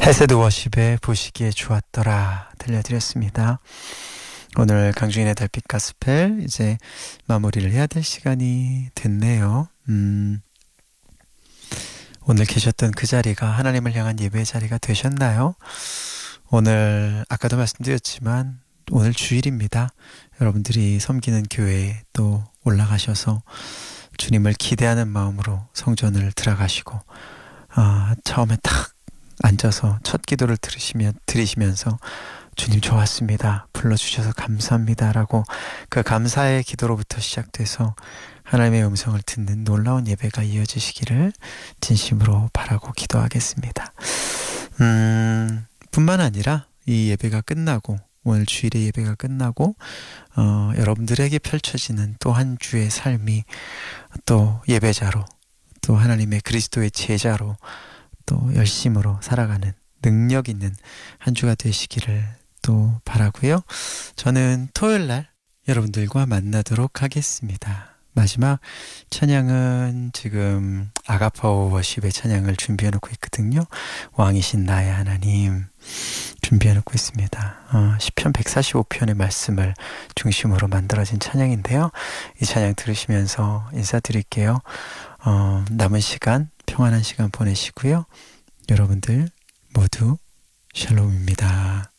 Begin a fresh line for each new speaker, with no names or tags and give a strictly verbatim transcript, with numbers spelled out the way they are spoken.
헤세드 워십의 보시기에 좋았더라 들려드렸습니다. 오늘 강주인의 달빛 가스펠 이제 마무리를 해야 될 시간이 됐네요. 음, 오늘 계셨던 그 자리가 하나님을 향한 예배의 자리가 되셨나요? 오늘 아까도 말씀드렸지만 오늘 주일입니다. 여러분들이 섬기는 교회에 또 올라가셔서 주님을 기대하는 마음으로 성전을 들어가시고 아, 처음에 탁 앉아서 첫 기도를 들으시면, 들으시면서 주님 좋았습니다. 불러주셔서 감사합니다. 라고 그 감사의 기도로부터 시작돼서 하나님의 음성을 듣는 놀라운 예배가 이어지시기를 진심으로 바라고 기도하겠습니다. 음, 뿐만 아니라 이 예배가 끝나고 오늘 주일의 예배가 끝나고 어, 여러분들에게 펼쳐지는 또 한 주의 삶이 또 예배자로 또 하나님의 그리스도의 제자로 또 열심으로 살아가는 능력 있는 한 주가 되시기를 또 바라고요. 저는 토요일 날 여러분들과 만나도록 하겠습니다. 마지막 찬양은 지금 아가파오 워십의 찬양을 준비해 놓고 있거든요. 왕이신 나의 하나님 준비해 놓고 있습니다. 어, 시편 백사십오 편의 말씀을 중심으로 만들어진 찬양인데요. 이 찬양 들으시면서 인사드릴게요. 어, 남은 시간 평안한 시간 보내시고요. 여러분들 모두 샬롬입니다.